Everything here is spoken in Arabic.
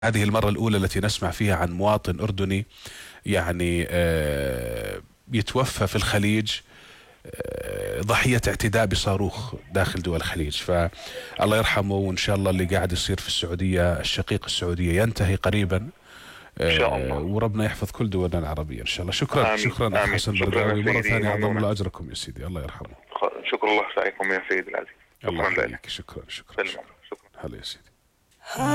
هذه المرة الأولى التي نسمع فيها عن مواطن أردني يعني يتوفى في الخليج ضحية اعتداء بصاروخ داخل دول الخليج. فالله يرحمه، وإن شاء الله اللي قاعد يصير في السعودية الشقيقة السعودية ينتهي قريبا، إن شاء الله. وربنا يحفظ كل دولنا العربية إن شاء الله. شكرا آمين شكرا أخ آمين. حسن شكرا برقاوي، يا مرة سيدي، ثانية عظم ممنون. الله أجركم يا سيدي، الله يرحمه. شكر الله سعيكم يا سيدي العزيز. الله شكرا لك. يحييك، شكرا شكرا سلم. شكرا. شكرا. هلا يا سيدي.